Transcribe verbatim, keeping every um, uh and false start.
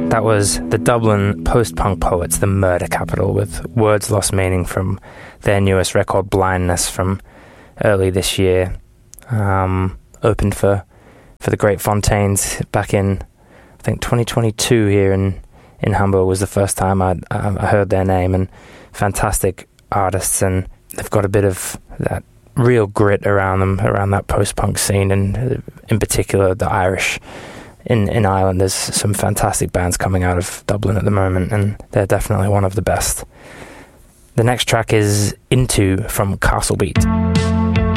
That was the Dublin post-punk poets, the Murder Capital, with Words Lost Meaning from their newest record, Blindness, from early this year. Um, opened for, for the Great Fontaines back in, I think, twenty twenty-two here in, in Hamburg was the first time I'd, I heard their name, and fantastic artists, and they've got a bit of that real grit around them, around that post-punk scene, and in particular the Irish. In, in Ireland, there's some fantastic bands coming out of Dublin at the moment, and they're definitely one of the best. The next track is Into from Castle Beat.